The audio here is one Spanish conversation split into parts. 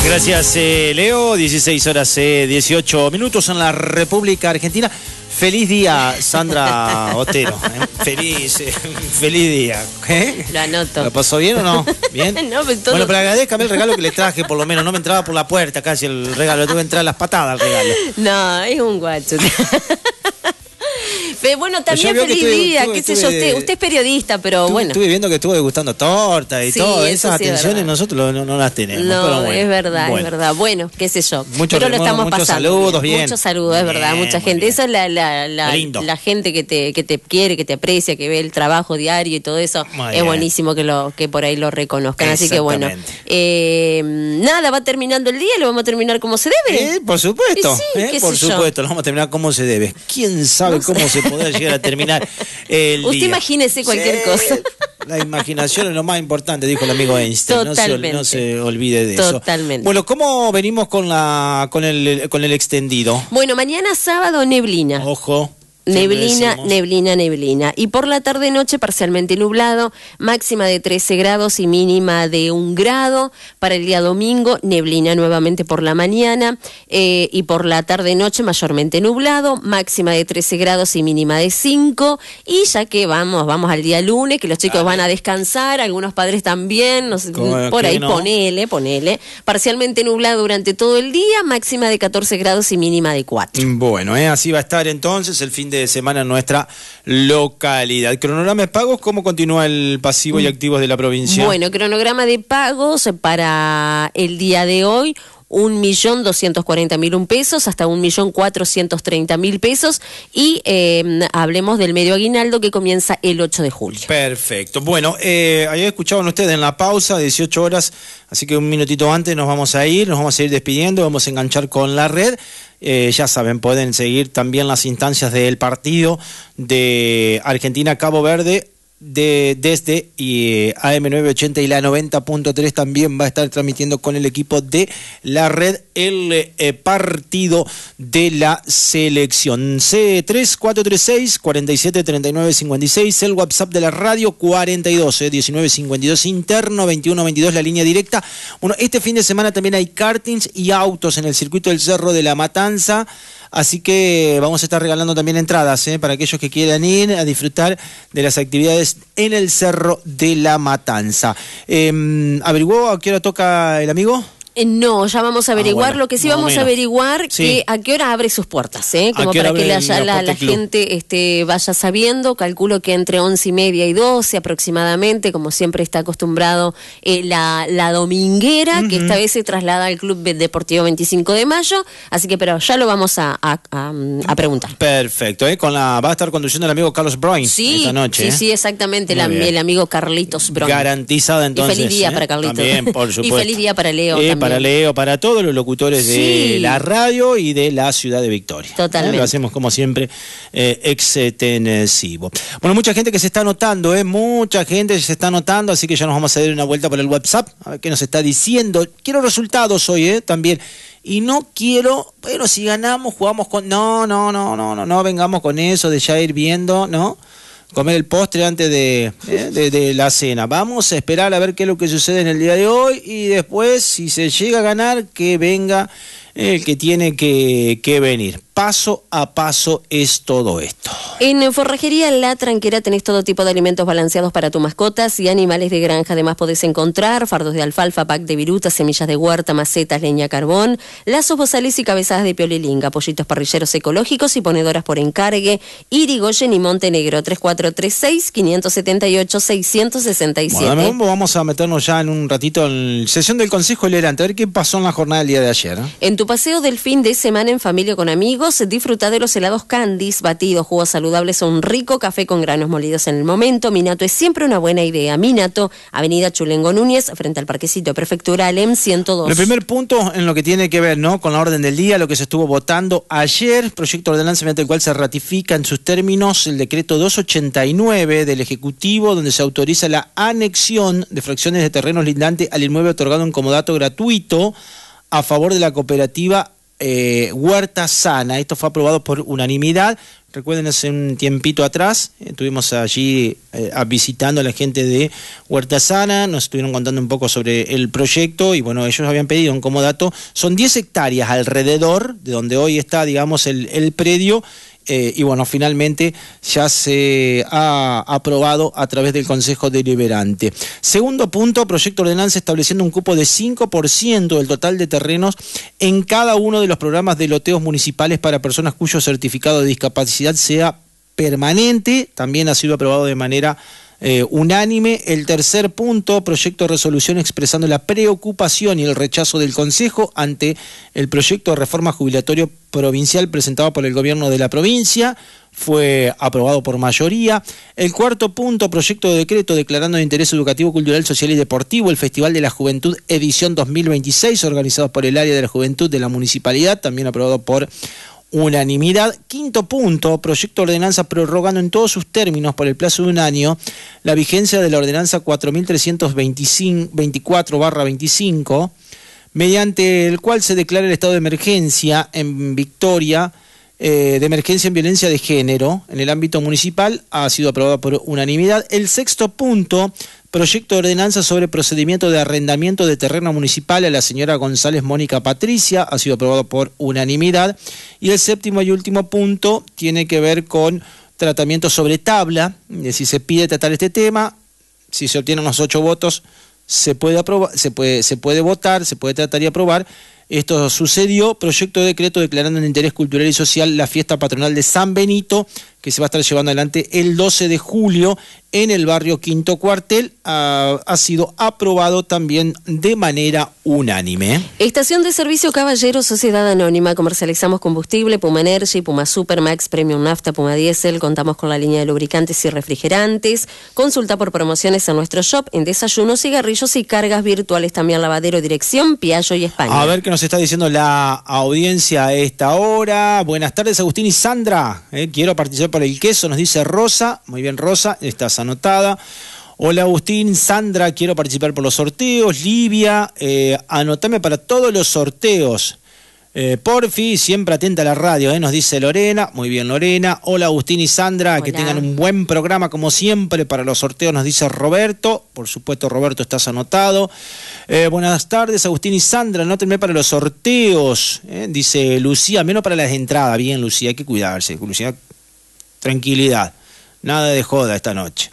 Gracias, Leo. 16 horas 18 minutos en la República Argentina. Feliz día, Sandra Otero. Feliz día. Lo anoto. ¿Lo pasó bien o no? ¿Bien? No, pero todo... Bueno, pero agradezcame el regalo que le traje, por lo menos. No me entraba por la puerta casi el regalo. Tuve que entrar a las patadas el regalo. No, es un guacho. Pero bueno, también feliz día, qué sé yo, usted es periodista, pero bueno. Estuve viendo que estuvo degustando torta y Sí, todo, eso esas sí es atenciones verdad. nosotros no las tenemos. No, pero bueno, es verdad. Bueno, qué sé yo. Pero lo estamos muchos pasando. saludos, bien. Muchos saludos, es verdad, Bien, mucha muy gente. bien. Esa es la gente que te quiere, que te aprecia, que ve el trabajo diario y todo eso. Muy Es bien. buenísimo que por ahí lo reconozcan. Así que bueno. Nada, va terminando el día y lo vamos a terminar como se debe. Por supuesto, Y sí, qué por sé yo. supuesto, lo vamos a terminar como se debe. ¿Quién sabe cómo se podrá llegar a terminar el Usted día? imagínese cualquier cosa. La imaginación es lo más importante, dijo el amigo Einstein. Totalmente. No se olvide de eso. Totalmente. Bueno, ¿cómo venimos con el extendido? Bueno, mañana sábado neblina. Ojo. Neblina. Y por la tarde-noche parcialmente nublado, máxima de 13 grados y mínima de 1 grado. Para el día domingo, neblina nuevamente por la mañana y por la tarde-noche mayormente nublado, máxima de 13 grados y mínima de 5. Y ya que vamos al día lunes, que los chicos van a descansar, algunos padres también, no sé, por ahí no? ponele. Parcialmente nublado durante todo el día, máxima de 14 grados y mínima de 4. Bueno, así va a estar entonces el fin de semana en nuestra localidad. Cronograma de pagos, ¿cómo continúa el pasivo y activos de la provincia? Bueno, cronograma de pagos para el día de hoy. 1.240.001 pesos hasta 1.430.000 pesos y hablemos del medio aguinaldo que comienza el 8 de julio. Perfecto. Bueno, ahí escuchaban ustedes en la pausa, 18 horas, así que un minutito antes nos vamos a ir despidiendo, vamos a enganchar con la red. Ya saben, pueden seguir también las instancias del partido de Argentina-Cabo Verde desde AM980 y la 90.3 también va a estar transmitiendo con el equipo de la red el partido de la selección. C3436-473956, el WhatsApp de la radio 42-1952 interno, 2122 la línea directa. Bueno, este fin de semana también hay kartings y autos en el circuito del Cerro de la Matanza. Así que vamos a estar regalando también entradas para aquellos que quieran ir a disfrutar de las actividades en el Cerro de la Matanza. ¿Averiguó a qué hora toca el amigo? No, ya vamos a averiguar. Bueno, lo que sí más o vamos a menos. averiguar Sí. que a qué hora abre sus puertas, como qué hora para que abre la Club? gente vaya sabiendo. Calculo que entre 11:30 y 12 aproximadamente, como siempre está acostumbrado la dominguera, que esta vez se traslada al Club Deportivo 25 de Mayo, así que pero ya lo vamos a preguntar. Perfecto, va a estar conduciendo el amigo Carlos Broin esta noche. Sí, exactamente, Muy bien. el amigo Carlitos Brown. Garantizada entonces. Y feliz día para Carlitos. También, por supuesto. Y feliz día para Leo también. Para Leo, para todos los locutores de Sí. la radio y de la ciudad de Victoria. Totalmente. Lo hacemos como siempre extensivo. Bueno, mucha gente que se está anotando, mucha gente se está anotando, así que ya nos vamos a dar una vuelta por el WhatsApp, a ver qué nos está diciendo. Quiero resultados hoy, también. Y no quiero, bueno, si ganamos, jugamos con... No, vengamos con eso de ya ir viendo, ¿no? Comer el postre antes de la cena. Vamos a esperar a ver qué es lo que sucede en el día de hoy y después, si se llega a ganar, que venga el que tiene que venir. Paso a paso es todo esto. En Forrajería La Tranquera tenés todo tipo de alimentos balanceados para tus mascotas y animales de granja. Además podés encontrar fardos de alfalfa, pack de virutas, semillas de huerta, macetas, leña, carbón, lazos bozales y cabezadas de piolilinga, pollitos parrilleros ecológicos y ponedoras por encargue. Irigoyen y Montenegro, 3436-578-667. Bueno, vamos a meternos ya en un ratito en sesión del Consejo Deliberante, a ver qué pasó en la jornada del día de ayer. En tu paseo del fin de semana en familia con amigos, disfruta de los helados Candies, batidos, jugos saludables o un rico café con granos molidos en el momento. Minato es siempre una buena idea. Minato, Avenida Chulengo Núñez, frente al Parquecito Prefectura Alem 102. El primer punto en lo que tiene que ver, ¿no?, con la orden del día, lo que se estuvo votando ayer, proyecto de ordenanza mediante el cual se ratifica en sus términos el decreto 289 del Ejecutivo, donde se autoriza la anexión de fracciones de terrenos lindantes al inmueble otorgado en comodato gratuito a favor de la cooperativa Huerta Sana. Esto fue aprobado por unanimidad. Recuerden, hace un tiempito atrás estuvimos allí visitando a la gente de Huerta Sana, nos estuvieron contando un poco sobre el proyecto y bueno, ellos habían pedido un como dato, son 10 hectáreas alrededor de donde hoy está, digamos, el predio. Y bueno, finalmente ya se ha aprobado a través del Consejo Deliberante. Segundo punto, proyecto de ordenanza estableciendo un cupo de 5% del total de terrenos en cada uno de los programas de loteos municipales para personas cuyo certificado de discapacidad sea permanente. También ha sido aprobado de manera unánime. El tercer punto, proyecto de resolución expresando la preocupación y el rechazo del Consejo ante el proyecto de reforma jubilatorio provincial presentado por el gobierno de la provincia, fue aprobado por mayoría. El cuarto punto, proyecto de decreto declarando de interés educativo, cultural, social y deportivo el Festival de la Juventud edición 2026, organizado por el área de la juventud de la municipalidad, también aprobado por unanimidad. Quinto punto, proyecto de ordenanza prorrogando en todos sus términos por el plazo de un año la vigencia de la ordenanza 4324/25, mediante el cual se declara el estado de emergencia en Victoria, de emergencia en violencia de género en el ámbito municipal, ha sido aprobado por unanimidad. El sexto punto, proyecto de ordenanza sobre procedimiento de arrendamiento de terreno municipal a la señora González Mónica Patricia, ha sido aprobado por unanimidad. Y el séptimo y último punto tiene que ver con tratamiento sobre tabla. Si se pide tratar este tema, si se obtienen los 8 votos, se puede aprobar, se puede votar, se puede tratar y aprobar. Esto sucedió. Proyecto de decreto declarando de interés cultural y social la fiesta patronal de San Benito, que se va a estar llevando adelante el 12 de julio en el barrio Quinto Cuartel, ha sido aprobado también de manera unánime. Estación de servicio Caballero, Sociedad Anónima, comercializamos combustible, Puma Energy, Puma Super, Max, Premium Nafta, Puma Diesel, contamos con la línea de lubricantes y refrigerantes, consulta por promociones en nuestro shop, en desayunos, cigarrillos y cargas virtuales, también lavadero, dirección, Piaggio y España. A ver qué nos está diciendo la audiencia a esta hora. Buenas tardes, Agustín y Sandra, quiero participar por el queso, nos dice Rosa. Muy bien, Rosa, estás anotada. Hola Agustín, Sandra, quiero participar por los sorteos. Livia, anotame para todos los sorteos. Porfi, siempre atenta a la radio, nos dice Lorena. Muy bien, Lorena. Hola Agustín y Sandra. Hola. Que tengan un buen programa como siempre para los sorteos, nos dice Roberto. Por supuesto, Roberto, estás anotado. Buenas tardes, Agustín y Sandra, anótenme para los sorteos, dice Lucía, menos para las entradas. Bien, Lucía, hay que cuidarse, Lucía, tranquilidad, nada de joda esta noche.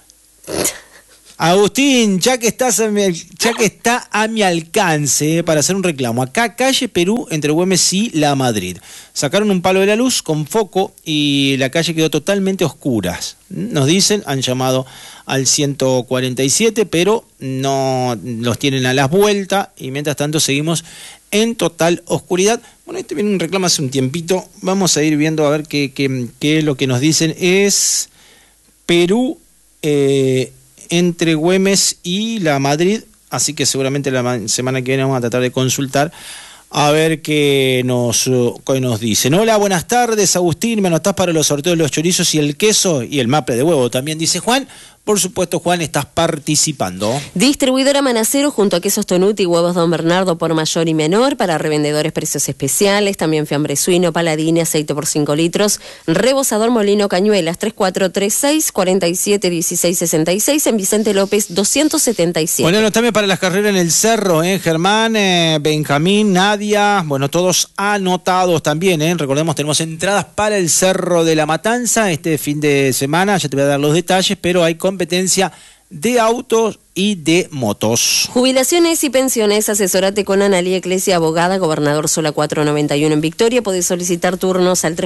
Agustín, ya que está a mi alcance para hacer un reclamo. Acá, calle Perú, entre Güemes y La Madrid. Sacaron un palo de la luz con foco y la calle quedó totalmente oscura. Nos dicen, han llamado al 147, pero no los tienen a las vueltas y mientras tanto seguimos en total oscuridad. Bueno, este viene un reclamo hace un tiempito. Vamos a ir viendo a ver qué es lo que nos dicen. Es Perú, entre Güemes y La Madrid, así que seguramente la semana que viene vamos a tratar de consultar a ver qué nos dicen. Hola, buenas tardes, Agustín, me anotás para los sorteos de los chorizos y el queso y el maple de huevo, también dice Juan. Por supuesto, Juan, estás participando. Distribuidora Manacero junto a quesos Tonuti y huevos Don Bernardo por mayor y menor, para revendedores precios especiales, también fiambre suino, paladine, aceite por 5 litros, rebosador Molino Cañuelas, 3436-471666 en Vicente López 277. Bueno, anotame para las carreras en el Cerro, Germán, Benjamín, Nadia, bueno, todos anotados también, Recordemos, tenemos entradas para el Cerro de la Matanza este fin de semana, ya te voy a dar los detalles, pero hay competencia de autos y de motos. Jubilaciones y pensiones, asesórate con Analía Iglesia, abogada, Gobernador Sola 491 en Victoria. Podés solicitar turnos al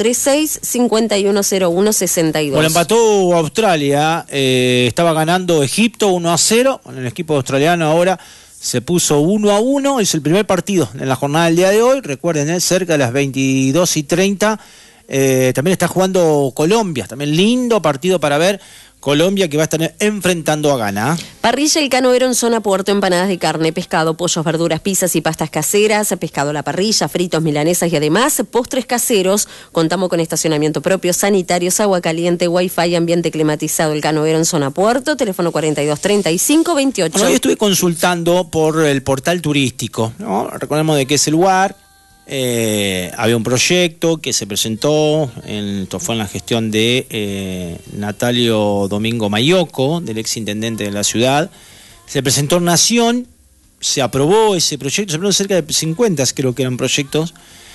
3436-510162. Bueno, empató Australia, estaba ganando Egipto 1-0, bueno, el equipo australiano ahora se puso 1-1, es el primer partido en la jornada del día de hoy, recuerden, cerca de las 22:30, también está jugando Colombia, también lindo partido para ver. Colombia que va a estar enfrentando a Ghana. Parrilla El Canoero en zona Puerto, empanadas de carne, pescado, pollos, verduras, pizzas y pastas caseras, pescado a la parrilla, fritos, milanesas y además postres caseros. Contamos con estacionamiento propio, sanitarios, agua caliente, wifi, ambiente climatizado. El Canoero en zona Puerto, teléfono 4235-28. Hoy estuve consultando por el portal turístico, ¿no? Recordemos de qué es el lugar. Había un proyecto que se presentó, esto fue en la gestión de Natalio Domingo Mayoco, del ex intendente de la ciudad. Se presentó en Nación, se aprobó ese proyecto, se aprobó cerca de 50, creo que eran proyectos.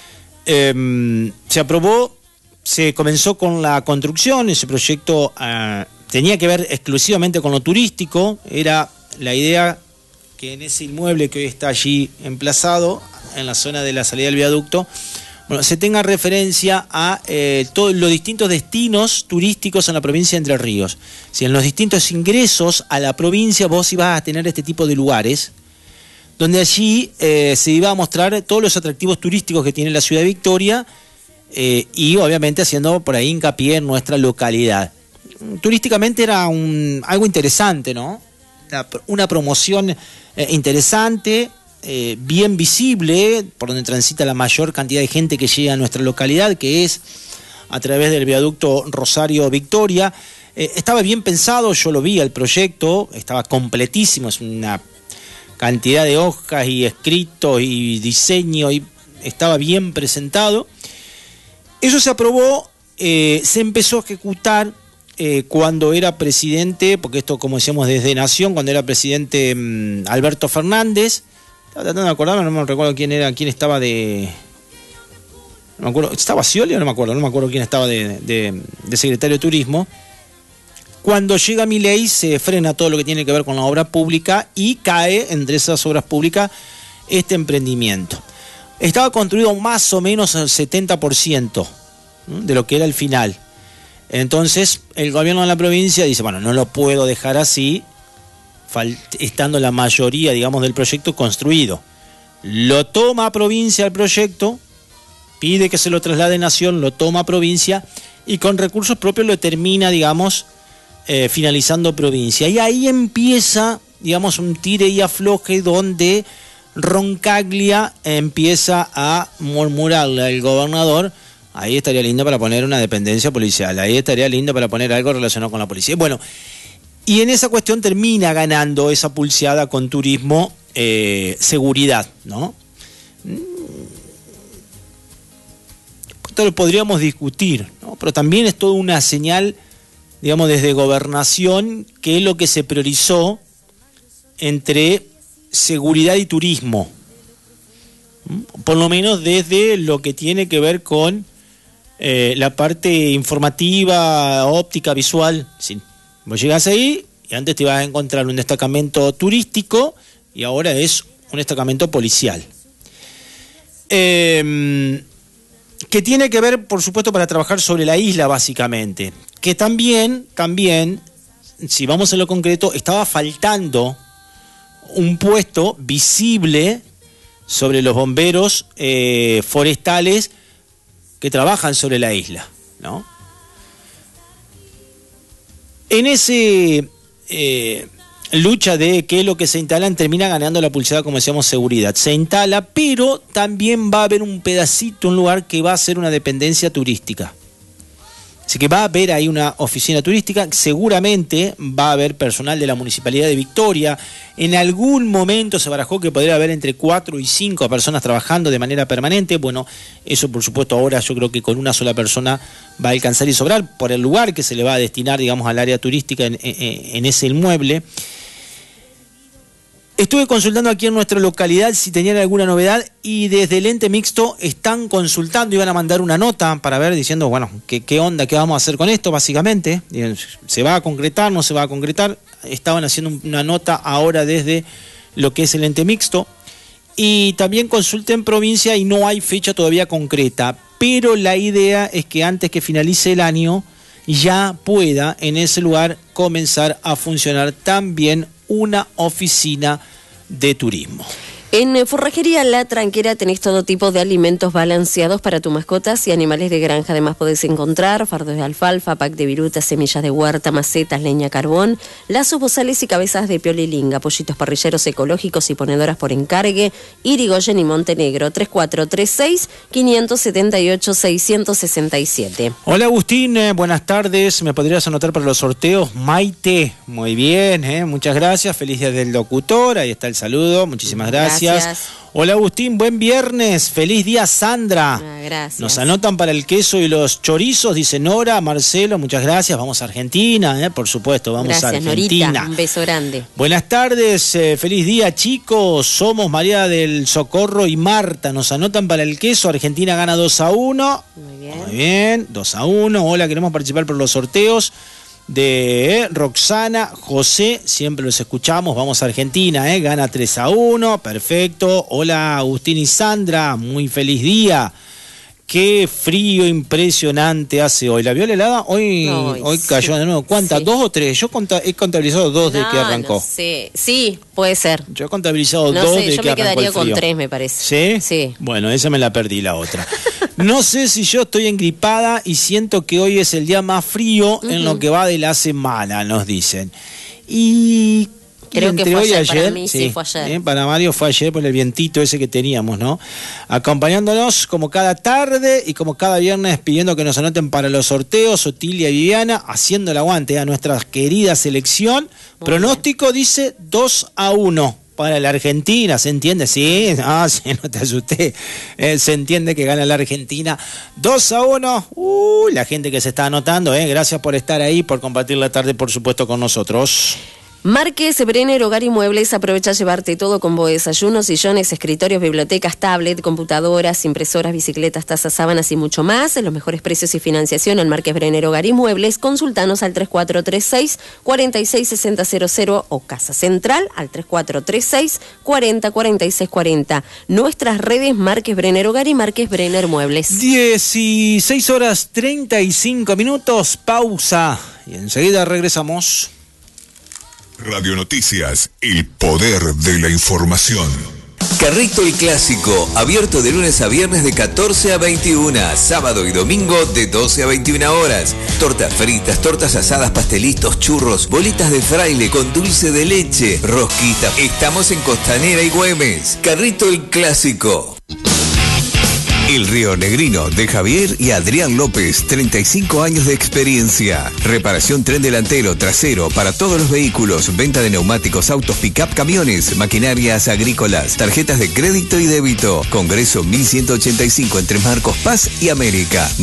Se aprobó, se comenzó con la construcción. Ese proyecto tenía que ver exclusivamente con lo turístico. Era la idea que en ese inmueble que hoy está allí emplazado, en la zona de la salida del viaducto, bueno, se tenga referencia a todos los distintos destinos turísticos en la provincia de Entre Ríos. Si en los distintos ingresos a la provincia vos ibas a tener este tipo de lugares, donde allí se iba a mostrar todos los atractivos turísticos que tiene la ciudad de Victoria, y obviamente haciendo por ahí hincapié en nuestra localidad. Turísticamente era algo interesante, ¿no? Una promoción interesante, bien visible, por donde transita la mayor cantidad de gente que llega a nuestra localidad, que es a través del viaducto Rosario Victoria. Estaba bien pensado, yo lo vi, el proyecto estaba completísimo, es una cantidad de hojas y escritos y diseño, y estaba bien presentado. Eso se aprobó, se empezó a ejecutar cuando era presidente, porque esto, como decíamos, desde Nación, cuando era presidente Alberto Fernández. Estaba tratando de acordarme, no me recuerdo quién estaba de... No me acuerdo, ¿estaba Scioli o no me acuerdo quién estaba de secretario de Turismo. Cuando llega Milei se frena todo lo que tiene que ver con la obra pública y cae entre esas obras públicas este emprendimiento. Estaba construido más o menos el 70% de lo que era el final. Entonces el gobierno de la provincia dice, bueno, no lo puedo dejar así, estando la mayoría, digamos, del proyecto construido. Lo toma provincia el proyecto, pide que se lo traslade Nación, lo toma provincia y con recursos propios lo termina, digamos, finalizando provincia. Y ahí empieza, digamos, un tire y afloje donde Roncaglia empieza a murmurarle al gobernador: ahí estaría lindo para poner una dependencia policial, ahí estaría lindo para poner algo relacionado con la policía. Bueno, y en esa cuestión termina ganando esa pulseada con turismo, seguridad, ¿no? Esto lo podríamos discutir, ¿no? Pero también es toda una señal, digamos, desde gobernación, que es lo que se priorizó entre seguridad y turismo. Por lo menos desde lo que tiene que ver con la parte informativa, óptica, visual. Sí. Vos llegás ahí y antes te ibas a encontrar un destacamento turístico y ahora es un destacamento policial. Que tiene que ver, por supuesto, para trabajar sobre la isla, básicamente. Que también, si vamos a lo concreto, estaba faltando un puesto visible sobre los bomberos forestales que trabajan sobre la isla, ¿no? En ese lucha de qué es lo que se instalan, termina ganando la pulseada, como decíamos, seguridad. Se instala, pero también va a haber un pedacito, un lugar que va a ser una dependencia turística. Así que va a haber ahí una oficina turística, seguramente va a haber personal de la Municipalidad de Victoria. En algún momento se barajó que podría haber entre 4 y 5 personas trabajando de manera permanente. Bueno, eso por supuesto ahora yo creo que con una sola persona va a alcanzar y sobrar por el lugar que se le va a destinar, digamos, al área turística en ese inmueble. Estuve consultando aquí en nuestra localidad si tenían alguna novedad y desde el ente mixto están consultando, iban a mandar una nota para ver, diciendo, bueno, qué onda, qué vamos a hacer con esto, básicamente. ¿Se va a concretar, no se va a concretar? Estaban haciendo una nota ahora desde lo que es el ente mixto. Y también consulté en provincia y no hay fecha todavía concreta, pero la idea es que antes que finalice el año ya pueda en ese lugar comenzar a funcionar también una oficina de turismo. En Forrajería La Tranquera tenés todo tipo de alimentos balanceados para tus mascotas y animales de granja. Además podés encontrar fardos de alfalfa, pack de virutas, semillas de huerta, macetas, leña, carbón, lazos, bozales y cabezas de piolilinga, pollitos parrilleros ecológicos y ponedoras por encargue. Irigoyen y Montenegro, 3436-578-667. Hola Agustín, buenas tardes. ¿Me podrías anotar para los sorteos? Maite, muy bien, muchas gracias. Feliz día del locutor, ahí está el saludo, muchísimas gracias. Gracias. Hola Agustín, buen viernes, feliz día Sandra. Gracias. Nos anotan para el queso y los chorizos, dice Nora, Marcelo, muchas gracias. Vamos a Argentina, por supuesto, vamos a Argentina. Norita, un beso grande. Buenas tardes, feliz día chicos, somos María del Socorro y Marta. Nos anotan para el queso, Argentina gana 2-1. Muy bien, 2-1. Hola, queremos participar por los sorteos de Roxana, José, siempre los escuchamos, vamos a Argentina, gana 3-1, perfecto. Hola Agustín y Sandra, muy feliz día. Qué frío impresionante hace hoy. ¿La viola helada? Hoy cayó de nuevo. ¿Cuántas? Sí. ¿2 o 3? Yo he contabilizado 2 desde que arrancó. No sé. Sí, puede ser. Yo he contabilizado 2 desde que arrancó. Yo me quedaría con 3, me parece. ¿Sí? Sí. Bueno, esa me la perdí, la otra. No sé si yo estoy engripada y siento que hoy es el día más frío en lo que va de la semana, nos dicen. Y creo que fue hoy ayer, ayer, para mí sí fue ayer. Para Mario fue ayer por el vientito ese que teníamos, ¿no? Acompañándonos como cada tarde y como cada viernes pidiendo que nos anoten para los sorteos, Otilia y Viviana, haciendo el aguante a nuestra querida selección. Muy pronóstico bien. Dice 2-1. Para la Argentina, ¿se entiende? Sí, sí, no te asusté. Se entiende que gana la Argentina 2-1. La gente que se está anotando, gracias por estar ahí, por compartir la tarde, por supuesto, con nosotros. Márquez Brenner Hogar y Muebles aprovecha a llevarte todo: combo de desayunos, sillones, escritorios, bibliotecas, tablet, computadoras, impresoras, bicicletas, tazas, sábanas y mucho más. En los mejores precios y financiación en Márquez Brenner Hogar y Muebles. Consultanos al 3436-466000 o Casa Central al 3436-404640. Nuestras redes: Márquez Brenner Hogar y Márquez Brenner Muebles. 16:35, pausa y enseguida regresamos. Radio Noticias, el poder de la información. Carrito el Clásico, abierto de lunes a viernes de 14 a 21, sábado y domingo de 12 a 21 horas. Tortas fritas, tortas asadas, pastelitos, churros, bolitas de fraile con dulce de leche, rosquita. Estamos en Costanera y Güemes. Carrito el Clásico. El Río Negrino, de Javier y Adrián López, 35 años de experiencia. Reparación tren delantero, trasero, para todos los vehículos. Venta de neumáticos, autos, pick-up, camiones, maquinarias agrícolas. Tarjetas de crédito y débito. Congreso 1185 entre Marcos Paz y América.